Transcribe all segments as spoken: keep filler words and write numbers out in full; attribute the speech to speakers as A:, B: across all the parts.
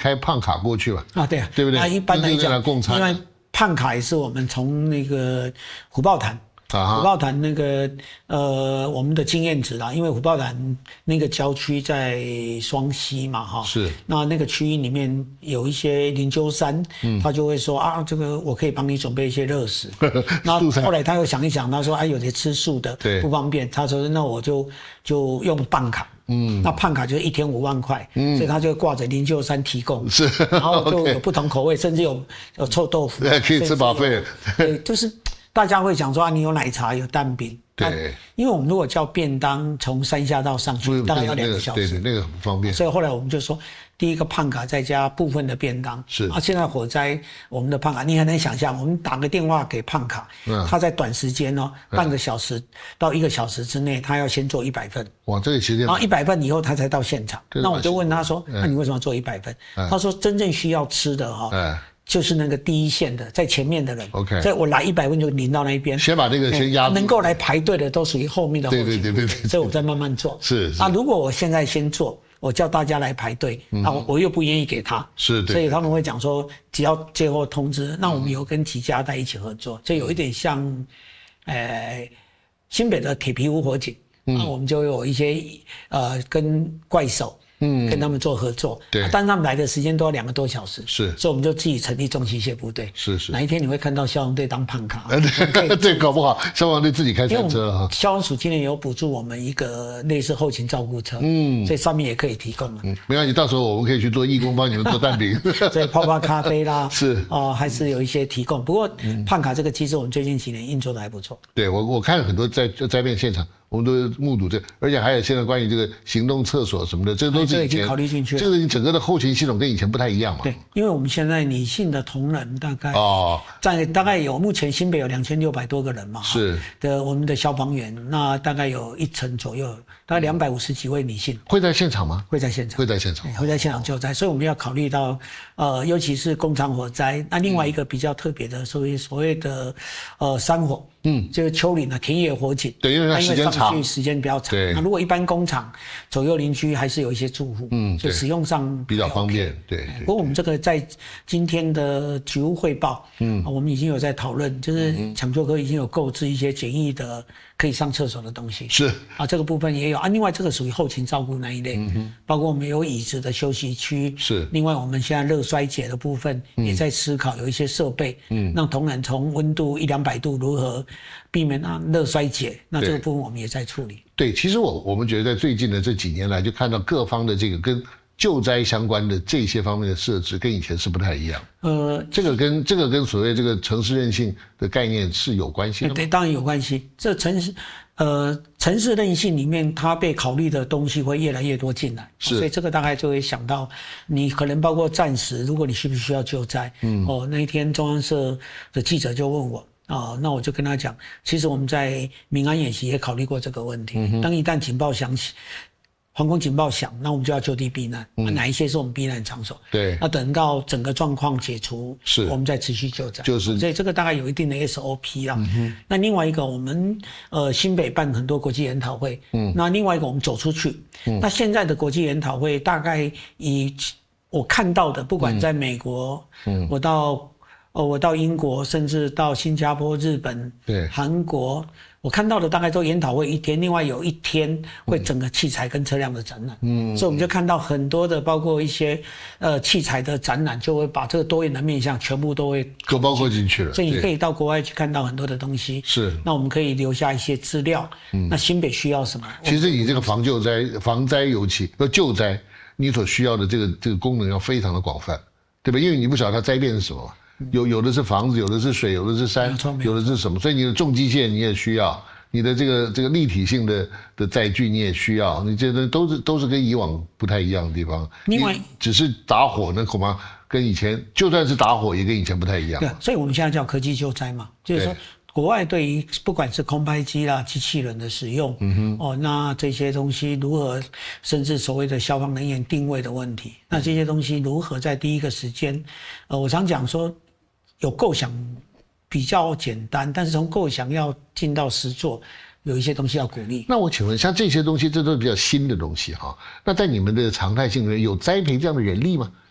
A: 开胖卡过去嘛？
B: 啊，对啊，
A: 对不对？
B: 那一般来讲，
A: 共餐，
B: 因为胖卡也是我们从那个虎豹潭。虎豹潭那个呃，我们的经验值啦，因为虎豹潭那个郊区在双溪嘛，哈，
A: 是，
B: 那那个区域里面有一些灵鹫山，嗯，他就会说啊，这个我可以帮你准备一些热食。那后来他又想一想，他说啊，有些吃素的不方便，他说那我就就用棒卡。嗯，那胖卡就是一天五万块，嗯，所以他就挂着灵鹫山提供，
A: 是，
B: 然后就有不同口味，甚至有有臭豆腐，
A: 对，可以吃饱费，
B: 对，就是。大家会讲说啊，你有奶茶，有蛋饼，
A: 对，
B: 因为我们如果叫便当，从山下到上去大概要两个小时，
A: 对对，那个很不方便。
B: 所以后来我们就说，第一个胖卡再加部分的便当，
A: 是
B: 啊，现在火灾我们的胖卡，你很难想象，我们打个电话给胖卡，嗯，他在短时间哦，半个小时到一个小时之内，他要先做一百份，
A: 哇，这个时间，
B: 然后一百份以后他才到现场，那我就问他说，那你为什么要做一百份？他说真正需要吃的哈。就是那个第一线的，在前面的人
A: ，OK，
B: 所以我来一百份就领到那一边，
A: 先把这个先压住，
B: 能够来排队的都属于后面的后勤，
A: 对对对对，
B: 所以我再慢慢做。
A: 是，
B: 啊，如果我现在先做，我叫大家来排队，那我我又不愿意给他，
A: 是，
B: 所以他们会讲说，只要接获通知，那我们有跟几家在一起合作，就有一点像，呃，新北的铁皮屋火警，那我们就有一些呃跟怪手。嗯，跟他们做合作，
A: 对，
B: 啊、但是他们来的时间都要两个多小时，
A: 是，
B: 所以我们就自己成立重机械部队，
A: 是是。
B: 哪一天你会看到消防队当胖卡？
A: 对，搞不好消防队自己开山车啊。
B: 消防署今年有补助我们一个类似后勤照顾车，嗯，所以上面也可以提供了。
A: 嗯，没关系，到时候我们可以去做义工，帮你们做蛋饼，
B: 所以泡泡咖啡啦，
A: 是
B: 哦、呃，还是有一些提供。不过、嗯、胖卡这个机制，我们最近几年运作的还不错。
A: 对我我看很多在灾变现场。我们都目睹这，而且还有现在关于这个行动厕所什么的，这都是以前、
B: 哎、考虑进去了。
A: 这个整个的后勤系统跟以前不太一样嘛。
B: 对，因为我们现在女性的同仁大概
A: 哦，
B: 在大概有目前新北有两千六百多个人嘛，
A: 是
B: 的我们的消防员，那大概有一成左右，大概两百五十几位女性。
A: 会在现场吗？
B: 会在现场，
A: 会在现场，
B: 会在现场救灾，所以我们要考虑到，呃，尤其是工厂火灾，那另外一个比较特别的，所谓所谓的，呃，山火。嗯，就是丘陵啊，田野火警。
A: 对，因为它时间长，
B: 时间比较长。
A: 对，
B: 那如果一般工厂左右邻居还是有一些住户，嗯，就使用上
A: 比较方便。对，对。
B: 不过我们这个在今天的局务汇报，嗯，我们已经有在讨论，就是抢救科已经有购置一些简易的可以上厕所的东西。
A: 是
B: 啊，这个部分也有啊。另外，这个属于后勤照顾那一类，嗯包括我们有椅子的休息区。
A: 是。
B: 另外，我们现在热衰竭的部分也在思考，有一些设备，嗯，让同仁从温度一两百度如何避免啊热衰竭，那这个部分我们也在处理。
A: 对，其实我我们觉得在最近的这几年来，就看到各方的这个跟救灾相关的这些方面的设置，跟以前是不太一样。呃，这个跟这个跟所谓这个城市韧性的概念是有关系的吗？
B: 对，当然有关系。这城市呃城市韧性里面，它被考虑的东西会越来越多进来，
A: 是，
B: 所以这个大概就会想到，你可能包括暂时，如果你需不需要救灾，嗯，哦，那一天中央社的记者就问我。啊、哦，那我就跟他讲，其实我们在民安演习也考虑过这个问题。嗯、当一旦警报响起，防空警报响，那我们就要就地避难。嗯、哪一些是我们避难场所？
A: 对。
B: 那等到整个状况解除，
A: 是，
B: 我们再持续救灾。
A: 就是，
B: 所以这个大概有一定的 S O P 啊。嗯、那另外一个，我们呃新北办很多国际研讨会。嗯。那另外一个，我们走出去。嗯。那现在的国际研讨会，大概以我看到的，不管在美国，嗯，我到。哦，我到英国，甚至到新加坡、日本、
A: 对
B: 韩国，我看到的大概都研讨会一天，另外有一天会整个器材跟车辆的展览。嗯，所以我们就看到很多的，包括一些呃器材的展览，就会把这个多元的面向全部都会
A: 都包括进去了。
B: 所以你可以到国外去看到很多的东西。
A: 是，
B: 那我们可以留下一些资料。嗯，那新北需要什么？
A: 其实你这个防救灾、防灾尤其要救灾，你所需要的这个这个功能要非常的广泛，对吧？因为你不晓得它灾变是什么。有有的是房子，有的是水，有的是山，有的是什么？所以你的重机械你也需要，你的这个这个立体性的的载具你也需要，你这个都是都是跟以往不太一样的地方。
B: 另外，
A: 只是打火那恐怕跟以前，就算是打火也跟以前不太一样。
B: 对，所以我们现在叫科技救灾嘛，就是说国外对于不管是空拍机啦、机器人的使用，嗯哼，哦，那这些东西如何，甚至所谓的消防人员定位的问题，那这些东西如何在第一个时间，呃，我常讲说。有构想比较简单，但是从构想要进到实作，有一些东西要鼓励。
A: 那我请问，像这些东西，这都是比较新的东西哈。那在你们的常态性里面，有栽培这样的人力吗？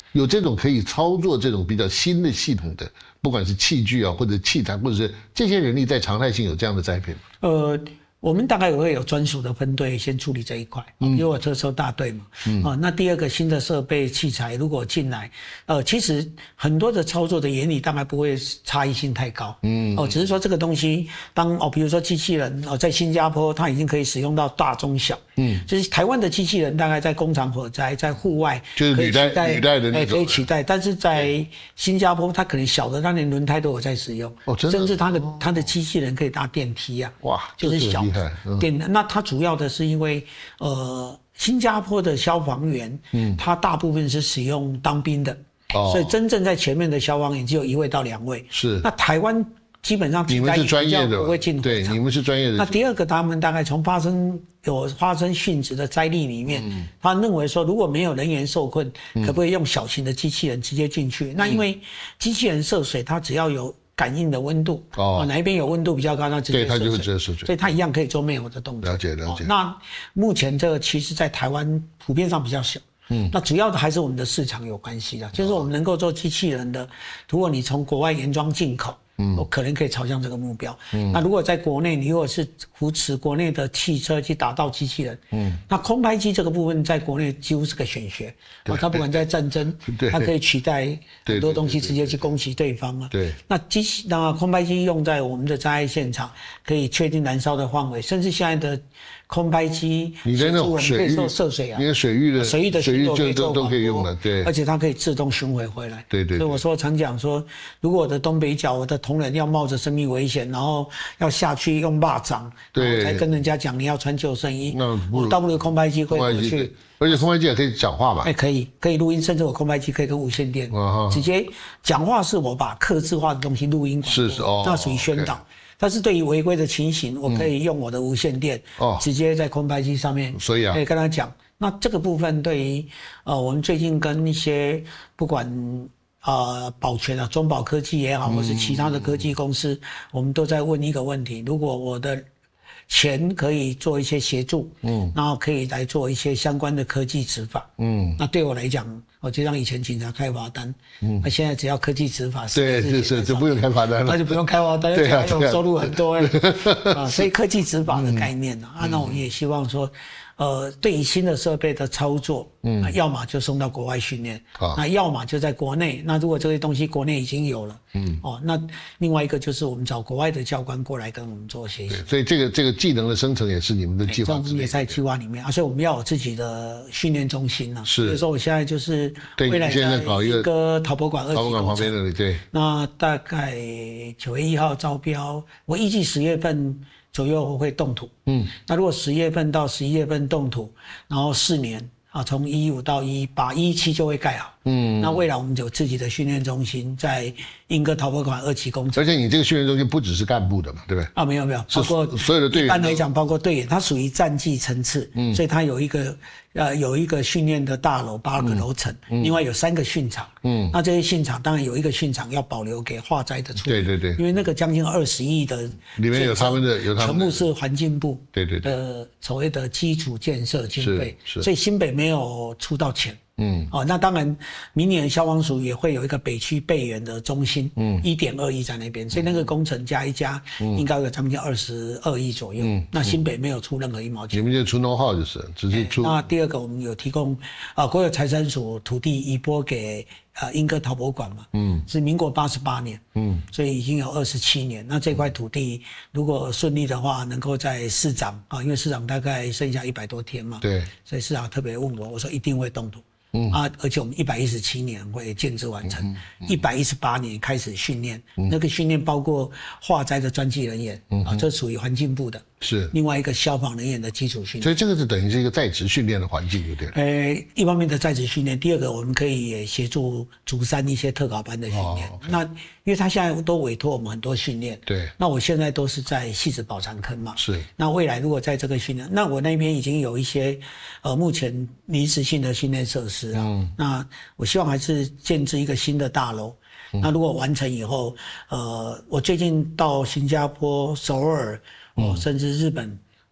A: 有这种可以操作这种比较新的系统的，不管是器具啊，或者器材，或者是这些人力在常态性有这样的栽培吗？
B: 呃。我们大概也会有专属的分队先处理这一块，因为我特搜大队嘛。嗯、啊，那第二个新的设备器材如果进来，呃，其实很多的操作的原理大概不会差异性太高。嗯，哦，只是说这个东西，当哦，比如说机器人哦，在新加坡它已经可以使用到大中小。嗯，就是台湾的机器人大概在工厂火灾、在户外
A: 就是履带履带的那种，
B: 可以取代，但是在新加坡它可能小的，它连轮胎都有在使用。
A: 哦，真的，
B: 甚至它的它的机器人可以搭电梯啊。
A: 哇，
B: 就是小。
A: 嗯、
B: 电那它主要的是因为呃新加坡的消防员，嗯，他大部分是使用当兵的，哦，所以真正在前面的消防员只有一位到两位。
A: 是。
B: 那台湾基本上
A: 你们是专业的，
B: 不会进火场，
A: 对，你们是专业的。
B: 那第二个，他们大概从发生有发生殉职的灾例里面，嗯、他认为说如果没有人员受困，嗯、可不可以用小型的机器人直接进去？嗯、那因为机器人涉水，它只要有感应的温度，哦，哪一边有温度比较高，它直接
A: 对，它就会直接涉水，
B: 所以它一样可以做灭火的动作。
A: 了解了解。
B: 哦、那目前这个其实在台湾普遍上比较小，嗯，那主要的还是我们的市场有关系的，就是我们能够做机器人的，如果你从国外原装进口。嗯，我可能可以朝向这个目标。嗯，那如果在国内，你如果是扶持国内的汽车去打造机器人，嗯，那空拍机这个部分在国内几乎是个显学。哦，它不管在战争，它可以取代很多东西，直接去攻击对方啊。
A: 对。
B: 那机器，那空拍机用在我们的灾害现场，可以确定燃烧的范围，甚至现在的空拍机，
A: 你的那种水域
B: 涉水啊，
A: 你的水域的
B: 水域的
A: 水域就
B: 都
A: 都可以用了，对。
B: 而且它可以自动巡回回来。
A: 对对。
B: 所以我说常讲说，如果我的东北角，我的同仁要冒着生命危险，然后要下去用蚂蚱，
A: 对，
B: 才跟人家讲你要穿救生衣。
A: 那
B: 我倒不如空拍机会回去，
A: 而且空拍机也可以讲话吧？
B: 哎，可以，可以录音，甚至我空拍机可以跟无线电直接讲话。是我把客制化的东西录音，
A: 是是哦，
B: 那属于宣导。但是对于违规的情形，我可以用我的无线电，哦，直接在空拍机上面，
A: 所以啊，
B: 可以跟他讲。那这个部分对于呃，我们最近跟一些不管。呃，保全啊，中保科技也好，或是其他的科技公司，嗯、我们都在问一个问题：如果我的钱可以做一些协助，嗯，然后可以来做一些相关的科技执法，嗯，那对我来讲，我就让以前警察开罚单，嗯，那现在只要科技执法，
A: 对，就是就不用开罚单了，
B: 那就不用开罚单，对啊，收入很多哎，啊，所以科技执法的概念呢，啊，那我们也希望说。呃，对于新的设备的操作，嗯，要么就送到国外训练，啊，那要么就在国内。那如果这些东西国内已经有了，嗯，哦，那另外一个就是我们找国外的教官过来跟我们做学习。
A: 所以这个这个技能的生成也是你们的计划之内，
B: 也在计划里面啊。所以我们要有自己的训练中心呢、啊。
A: 是，
B: 所以说我现在就是未来
A: 在搞一
B: 个陶博馆二级
A: 陶博馆旁边那里，对。
B: 那大概九月一号招标，我预计十月份。左右会动土，嗯，那如果十月份到十一月份动土，然后四年啊，从一五到一八一七就会盖好，嗯，那未来我们有自己的训练中心在英歌陶博馆二期工程，
A: 而且你这个训练中心不只是干部的嘛，对不对？
B: 啊，没有没有，包括
A: 所有的队员，
B: 一般来讲包括队员，它属于战绩层次，嗯，所以它有一个呃有一个训练的大楼八个楼层，嗯，另外有三个训场，嗯，那这些训场当然有一个训场要保留给化灾的处理，
A: 对对对，
B: 因为那个将近二十亿的
A: 里面有他们的有他们
B: 全部是环境部
A: 对对
B: 的所谓的基础建设经费，
A: 是，
B: 所以新北没有出到钱。嗯，哦，那当然，明年消防署也会有一个北区备援的中心，嗯，一点二亿在那边，所以那个工程加一加，嗯，应该有将近二十二亿左右。嗯，那新北没有出任何一毛钱，
A: 你们就出 know how 就是，只是出。
B: 那第二个，我们有提供啊、呃，国有财产署土地移拨给呃英歌陶博馆嘛，嗯，是民国八十八年，嗯，所以已经有二十七年。那这块土地如果顺利的话，能够在市长啊，因为市长大概剩下一百多天嘛，
A: 对，
B: 所以市长特别问我，我说一定会动土。嗯啊，而且我们一百一十七年会建制完成，一百一十八年开始训练，嗯、那个训练包括化灾的专技人员，嗯、啊，这属于环境部的，
A: 是
B: 另外一个消防人员的基础训练，
A: 所以这个是等于是一个在职训练的环境，对不对？
B: 呃，一方面的在职训练，第二个我们可以也协助竹山一些特考班的训练。哦 okay、那因为他现在都委托我们很多训练，
A: 对，
B: 那我现在都是在汐止宝长坑嘛，
A: 是。
B: 那未来如果在这个训练，那我那边已经有一些呃目前临时性的训练设施啊，嗯、那我希望还是建置一个新的大楼。嗯、那如果完成以后，呃，我最近到新加坡、首尔，哦，嗯、甚至日本。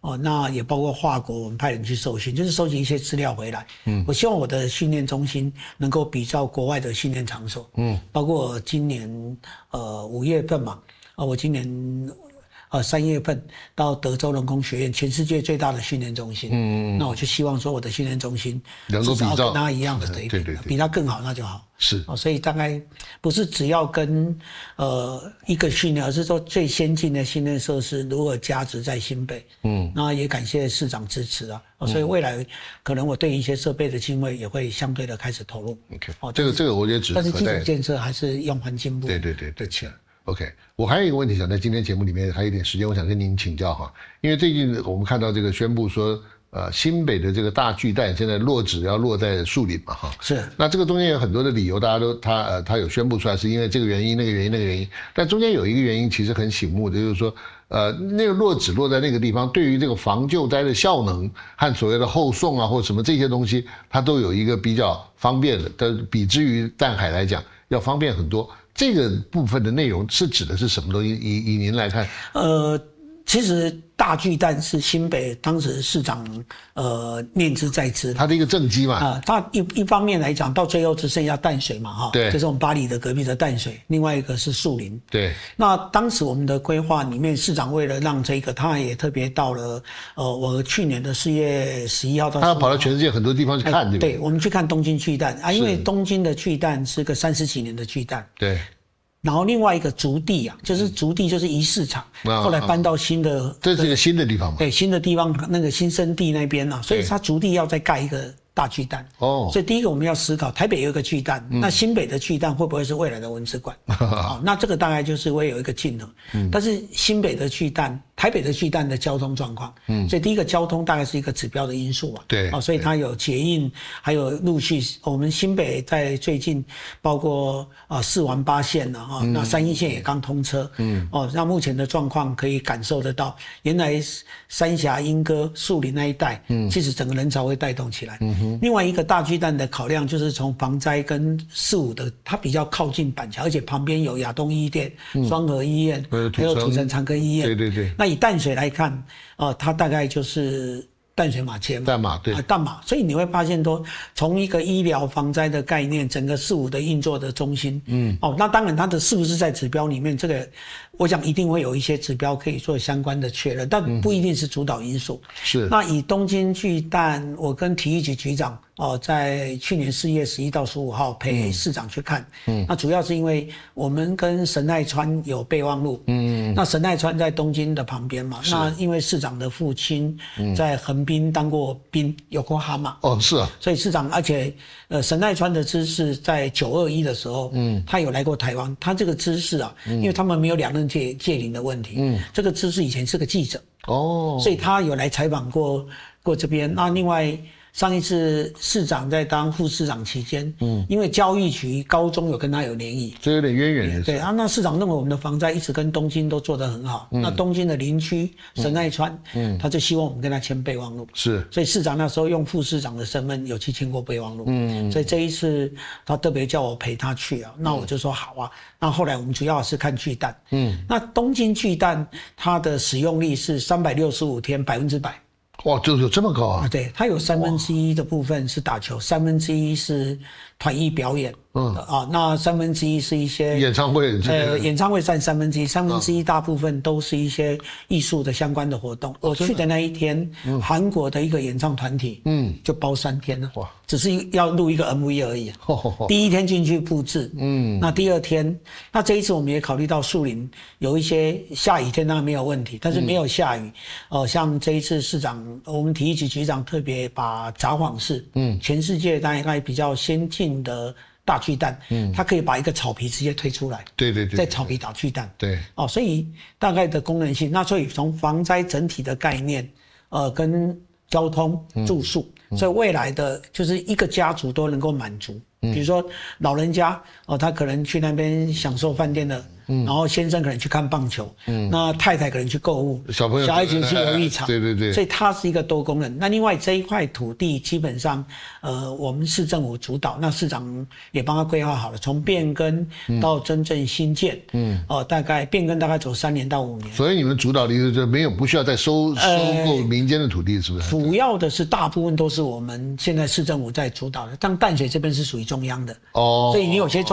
B: 哦，那也包括法国，我们派人去受训，就是收集一些资料回来。嗯，我希望我的训练中心能够比照国外的训练场所。嗯，包括今年呃五月份嘛，啊，我今年呃三月份到德州人工学院，全世界最大的训练中心。嗯，那我就希望说我的训练中心
A: 能够比照
B: 跟他一样的水平，
A: 对对对，
B: 比他更好那就好。
A: 是
B: 哦，所以大概不是只要跟呃一个训练，而是说最先进的训练设施如何加值在新北。嗯，那也感谢市长支持啊。哦，所以未来可能我对一些设备的经费也会相对的开始投入。
A: OK， 哦，这个这个我也指
B: 但是基础建设还是用环境部。
A: 对对对对，钱。OK， 我还有一个问题想在今天节目里面还有一点时间，我想跟您请教哈，因为最近我们看到这个宣布说。呃，新北的这个大巨蛋现在落址要落在树林嘛，哈，
B: 是。
A: 那这个中间有很多的理由，大家都他呃他有宣布出来，是因为这个原因、那个原因、那个原因。但中间有一个原因其实很醒目的，就是说，呃，那个落址落在那个地方，对于这个防救灾的效能和所谓的后送啊或什么这些东西，它都有一个比较方便的，但比之于淡海来讲要方便很多。这个部分的内容是指的是什么东西？以以您来看，
B: 呃，其实。大巨蛋是新北当时市长呃念之在之，
A: 他的一个政绩嘛
B: 啊，他一一方面来讲，到最后只剩下淡水嘛哈，
A: 对，
B: 就是我们八里的隔壁的淡水，另外一个是树林，
A: 对。
B: 那当时我们的规划里面，市长为了让这个，他也特别到了呃，我去年的四月十一号到十五号，
A: 他要跑到全世界很多地方去看，对不对？
B: 对，我们去看东京巨蛋啊，因为东京的巨蛋是个三十几年的巨蛋，
A: 对。
B: 然后另外一个竹地啊，就是竹地就是仪式场，嗯、后来搬到新的，
A: 啊、这是一个新的地方嘛？
B: 对，新的地方那个新生地那边啊，所以它竹地要再盖一个大巨蛋。哦，所以第一个我们要思考，台北有一个巨蛋，嗯、那新北的巨蛋会不会是未来的文史馆？哦，那这个大概就是会有一个竞合。嗯，但是新北的巨蛋。台北的巨蛋的交通状况，嗯，所以第一个交通大概是一个指标的因素嘛，
A: 对，
B: 哦，所以它有捷运，还有陆续，我们新北在最近包括啊四环八线了哈，那三一线也刚通车，嗯，哦，那目前的状况可以感受得到，原来三峡、莺歌、树林那一带，嗯，其实整个人潮会带动起来。嗯哼，另外一个大巨蛋的考量就是从防灾跟四五的，它比较靠近板桥，而且旁边有亚东医店、双和医院，还有土城长庚医院，
A: 对对对。
B: 那以淡水来看，呃，它大概就是淡水马街嘛，
A: 淡马对，
B: 啊，淡马，所以你会发现说，从一个医疗防灾的概念，整个四五的运作的中心，嗯，哦，那当然它的是不是在指标里面，这个我想一定会有一些指标可以做相关的确认，但不一定是主导因素。嗯、
A: 是。
B: 那以东京巨蛋，我跟体育局局长哦、呃，在去年四月十一到十五号陪市长去看，嗯，那主要是因为我们跟神奈川有备忘录，嗯，那神奈川在东京的旁边嘛，那因为市长的父亲在横滨当过兵，有过哈马，
A: 哦，是啊，
B: 所以市长，而且呃神奈川的知事在九二一的时候，嗯，他有来过台湾，他这个知事啊，嗯、因为他们没有两任界界领的问题，嗯，这个知事以前是个记者，哦，所以他有来采访过过这边，那另外。上一次市长在当副市长期间，嗯，因为教育局高中有跟他有联谊，
A: 这有点渊源。
B: 对啊，那市长认为我们的防灾一直跟东京都做得很好，嗯、那东京的邻居神奈川，嗯，他就希望我们跟他签备忘录。
A: 是，
B: 所以市长那时候用副市长的身份有去签过备忘录。嗯，所以这一次他特别叫我陪他去啊，那我就说好啊。那后来我们主要是看巨蛋，嗯，那东京巨蛋它的使用率是三百六十五天百分之百。
A: 哇，就有这么高啊！
B: 啊，对，它有三分之一的部分是打球，三分之一是团艺表演，嗯啊，那三分之一是一些
A: 演唱会，
B: 呃，演唱会占三分之一，三分之一大部分都是一些艺术的相关的活动。我去的那一天，韩国的一个演唱团体，嗯，就包三天了，哇，只是要录一个 M V 而已。第一天进去布置，嗯，那第二天，那这一次我们也考虑到树林有一些下雨天当然没有问题，但是没有下雨，哦，像这一次市长。我们体育局局长特别把札幌市，嗯，全世界大概比较先进的大巨蛋，嗯，它可以把一个草皮直接推出来，
A: 对对对，
B: 在草皮打巨蛋，
A: 对，
B: 哦，所以大概的功能性，那所以从防灾整体的概念，呃，跟交通、住宿，嗯嗯、所以未来的就是一个家族都能够满足。 比如说老人家哦，他可能去那边享受饭店的。嗯，然后先生可能去看棒球，嗯，那太太可能去购物，
A: 小朋友
B: 小孩子去游艺场，
A: 对对对，
B: 所以它是一个多功能。那另外这一块土地基本上，呃，我们市政府主导，那市长也帮他规划好了，从变更到真正新建，嗯，哦、呃，大概变更大概走三年到五年。
A: 所以你们主导的意思就是没有不需要再收收购民间的土地，是不是？
B: 主要的是大部分都是我们现在市政府在主导的，但淡水这边是属于中央的，哦，所以你有些中。